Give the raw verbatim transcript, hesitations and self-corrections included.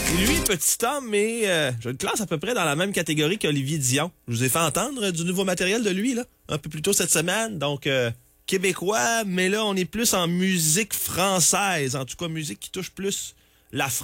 Et lui, petit homme, mais euh, je le classe à peu près dans la même catégorie qu'Olivier Dion. Je vous ai fait entendre euh, du nouveau matériel de lui, là, un peu plus tôt cette semaine. Donc, euh, québécois, mais là, on est plus en musique française. En tout cas, musique qui touche plus la France.